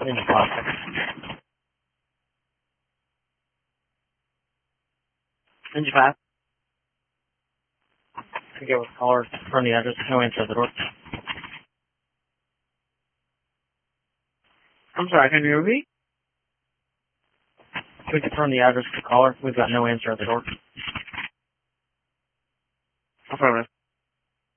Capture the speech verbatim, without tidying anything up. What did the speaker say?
Ninja five. Ninja five. I get with caller from the address. No answer at the door. I'm sorry, can you repeat? Can we confirm the address to caller? We've got no answer at the door. Affirmative.